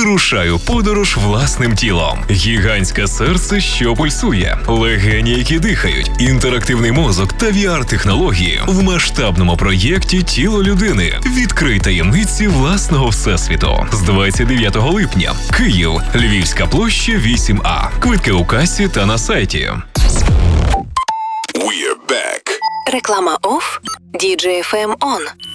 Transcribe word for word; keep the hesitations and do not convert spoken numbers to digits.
Вирушай у подорож власним тілом. Гігантське серце, що пульсує, легені, які дихають, інтерактивний мозок та ві ар-технології в масштабному проєкті «Тіло людини». Відкрий таємниці власного всесвіту. З двадцять дев'ятого липня. Київ. Львівська площа вісім А. Квитки у касі та на сайті. We're back. Реклама оф, ді джей еф ем он.